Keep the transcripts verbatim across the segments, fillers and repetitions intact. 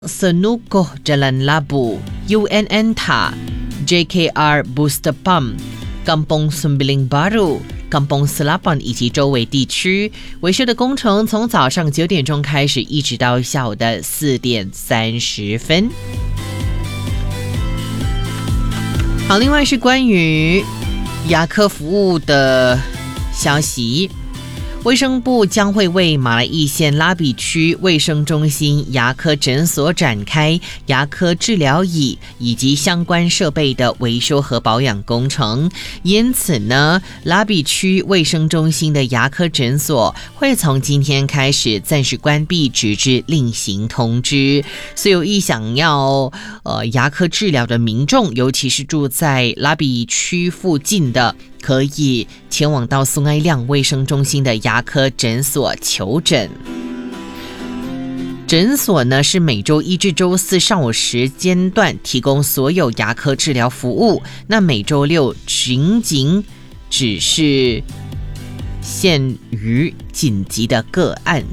Senukoh Jalan Labu, U N N T A, J K R Booster Pump, Kampung Sembiling Baru, Kampung Selapan 以及周围地区维修的工程从早上九点钟开始，一直到下午的四点三十分。好，另外是关于牙科服务的消息。卫生部将会为马来义县拉比区卫生中心牙科诊所展开牙科治疗椅以及相关设备的维修和保养工程，因此呢，拉比区卫生中心的牙科诊所会从今天开始暂时关闭，直至另行通知。所以有意想要呃牙科治疗的民众，尤其是住在拉比区附近的，可以前往到苏埃亮卫生中心的牙科诊所求诊。诊所呢是每周一至周四上午时间段提供所有牙科治疗服务，那每周六仅仅只是限于紧急的个案。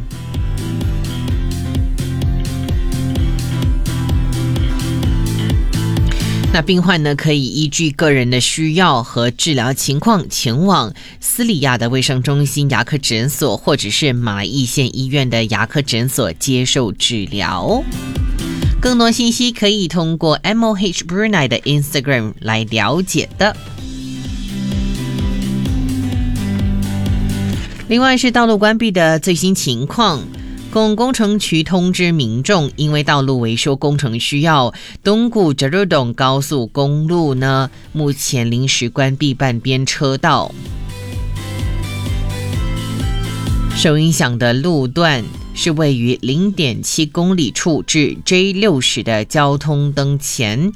那病患呢，可以依据个人的需要和治疗情况前往斯里亚的卫生中心牙科诊所，或者是马来义县医院的牙科诊所接受治疗。更多信息可以通过 M O H Brunei 的 Instagram 来了解的。另外是道路关闭的最新情况。公工程局通知民众，因为道路维修工程需要，东固哲鲁洞高速公路呢，目前临时关闭半边车道。受影响的路段是位于 零点七公里处至 J 六十 的交通灯前，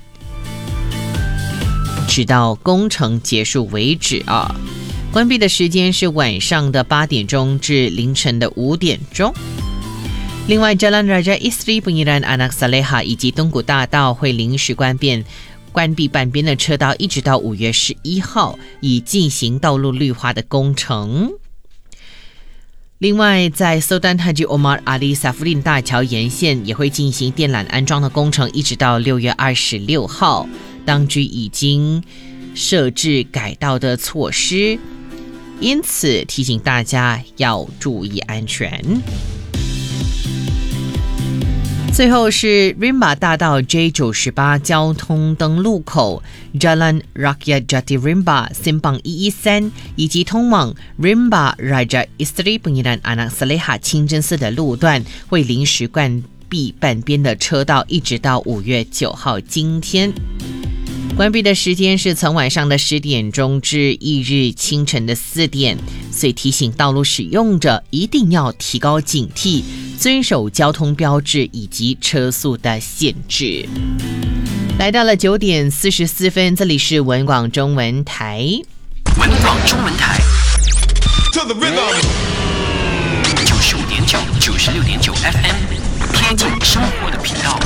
直到工程结束为止啊。关闭的时间是晚上的八点钟至凌晨的五点钟。另外 Jalan Raja Isteri Pengiran Anak Saleha 以及东谷大道会临时关闭关闭半边的车道，一直到五月十一号，以进行道路绿化的工程。另外在 Sultan Haji Omar Ali Safruddin 大桥沿线也会进行电缆安装的工程，一直到六月二十六号。当局已经设置改道的措施，因此提醒大家要注意安全。最后是 Rimba 大道 J 九十八 交通灯路口 Jalan Rakyat Jati Rimba Simpang 一一三以及通往 Rimba Raja Isteri Pengiran Anak Saleha 清真寺的路段会临时关闭半边的车道，一直到五月九号今天。关闭的时间是从晚上的十点钟至翌日清晨的四点，所以提醒道路使用者一定要提高警惕，遵守交通标志以及车速的限制。来到了九点四十四分，这里是文广中文台。 文广中文台。九十五点九、九十六点九 F M， 贴近生活的频道。